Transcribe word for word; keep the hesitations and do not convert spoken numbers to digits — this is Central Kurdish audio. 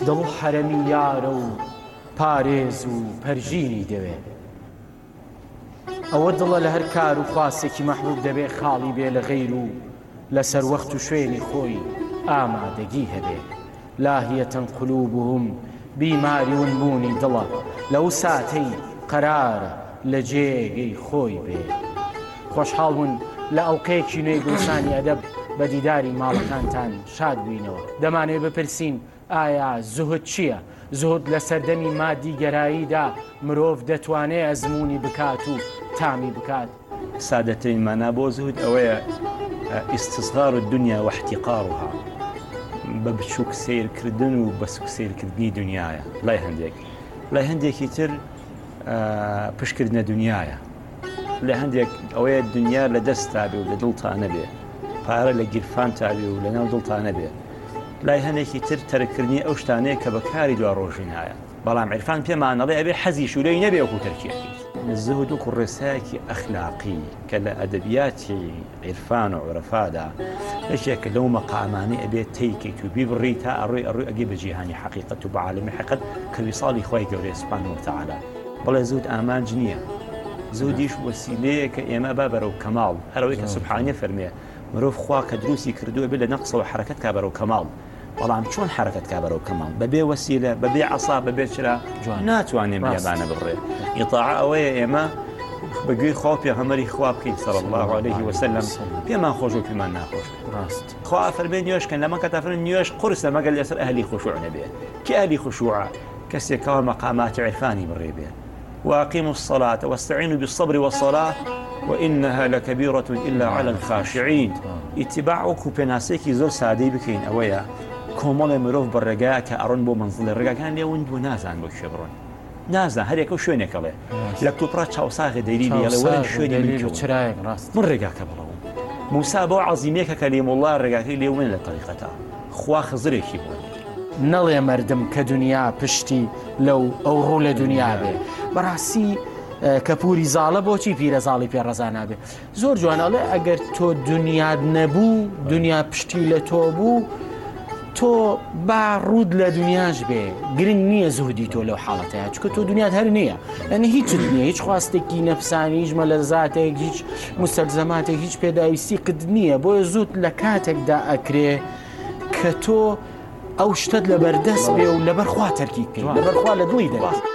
دڵ حەرەمی یارە و پارێز و پەرژینی دەوێ ئەوە دڵە لە هەر کار و خواستێکی مەحبوب دەبێ خاڵی بێ لە غەیر و لەسەر وەخت و شوێنی خۆی ئامادەگی هەبێ لاهیەتەن قولوبهم بیماری ونبوونی دڵە لەو ساتەی قەرارە لە جێگەی خۆی بێ خۆشحاڵ بوون لە ئەڵقەیەکی نوێی گوڵشانی ئەدەب بە دیداری ماڵەکانتان شاد بووینەوە دەمانوێت بپرسین ئایا زوهد چییە؟ زوهد لە سەردەمی مادی گەراییدا مرۆڤ دەتوانێت ئەزمموی بکات و تامی بکات سادەترین مانا بۆ زوهد ئەوەیە ئیستصغار الدنیا واحتقارها بە بچووک سیرکردن و بە سوک سیرکردنی دنیاە لای هەندێک لای هەندێکی تر پشکردنە دنیاە لە هەندێک ئەوەیە دنیا لە دەستا بێ و لە دڵتانە بێ پارە لە گیرفان تابێ و لە ناو دڵتانە بێ لای هەندێکی تر تەرکردنی ئەو شتانەیە کە بەکاری دوا ڕۆژینایە بەڵام عیرفان پێمانەڵێ ئەبێ حەزی شوورەی نەبێ وەکو تەرکیەکەی زوهد و ڕێسایەکی ئەخلاقی کە لە ئەدەبیاتی عیرفان و عورەفادا هەشێکە لەو مەقامانەی ئەبێت تێیکەیت و بیبڕی تا ئەڕۆی ئەڕۆی ئەگەی بە جیهانی حەقیقەت و بە عالەمی حەقیقەت کە ویساڵی خۆی گەورەی سوبحانەهو وتەعالا بەڵێ زوهد ئامانج نییە زوهدیش وەسیلەیە کە ئێمە با بەرەو کەماڵ هەرەوەی کە سوبحانە فەرمێ مرۆڤ خوا کە دروستی کردووە بێ لە نەقسەوە حرەکەت کا بەرەو کەماڵ بەڵام چۆن حرەکەت کا بەرەو کەماڵ بەبێ وەسیلە بەبێ عەسا بەبێ چرا ناتوانێ بیابانە بڕێ ئیطاعە ئەوەیە ئێمە بەگوێی خوا پێغەمبەری خوا بکەین صلی الله علیه وسلم پێمان خۆش و پێمان ناخۆش ڕاست خوا فەرمێ نوێژکەن لەمە کە تافرن نوێژ قورسە مەگەر لەسەر ئەهلی خشوع نەبێ کە ئەهلی خشوعە کەسێکەوە مەقامات عیرفانی بڕێ بێ وأقيموا الصلاة واستعينوا بالصبر والصلاة وإنها لكبيرة إلا على الخاشعين اتباعك بناسيكي زور سادي بكين أويا كومال مروف بالرجاء كأرون بو منزل الرجاء كان ليون بو نازان بو شبرون نازان هر يكو شوينك الله لكتو برا تشاوساغ دليلي يلا ولا شويني منكو من رجاء كبلو موسى بو عظيميك كليم الله الرجاء اللي وين لطريقته خوا خزرك يقول نەڵێ مەردم کە دنیا پشتی لەو ئەو ڕوو لە دنیا بێ بەڕاستی کە پووری زاڵە بۆچی پیرە زاڵی پێڕەزا نابێ زۆر جوانەڵێ ئەگەر تۆ دنیاد نەبوو دنیا پشتی لە تۆ بوو تۆ با ڕوود لە دنیاش بێ گرنگ نییە زوهدی تۆ لەو حاڵەتەیە چکە تۆ دنیات هەر نییە ئەنی هیچت نییە هیچ خواستێکی نەفسانی هیچ مەلەزاتێک هیچ مستەلزەماتێک هیچ پێداویستی قت نییە بۆیە زووت لە کاتێکدا ئەکرێ کە تۆ ئەو شتت لەبەردەست بێ و لەبەرخوا تەرکی بکەین لەبەرخوا لە دڵی دەبێت